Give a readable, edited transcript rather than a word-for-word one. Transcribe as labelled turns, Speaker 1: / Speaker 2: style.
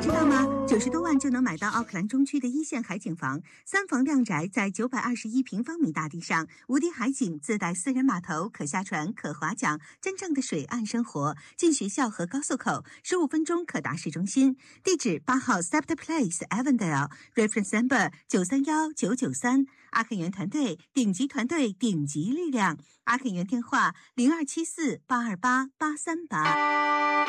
Speaker 1: 知道吗？90多万就能买到奥克兰中区的一线海景房，3房亮宅，在921平方米大地上，无敌海景，自带私人码头，可下船，可划桨，真正的水岸生活。近学校和高速口，15分钟可达市中心。地址8号 Sept Place Avondale，Reference Number 931993。阿肯园团队，顶级团队，顶级力量。阿肯园电话0274828838。